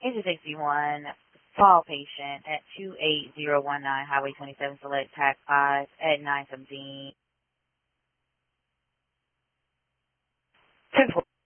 Patient 61, fall patient at 28019 Highway 27 Select Pack 5 at 917. 10-4.